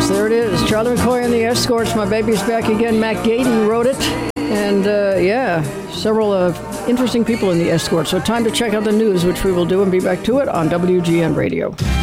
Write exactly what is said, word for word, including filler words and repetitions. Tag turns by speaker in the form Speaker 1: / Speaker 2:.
Speaker 1: is. There it is. Charlie McCoy and the Escorts. My Baby's Back Again. Matt Gady wrote it. And, uh, yeah, several uh, interesting people in the Escorts. So time to check out the news, which we will do, and be back to it on W G N Radio.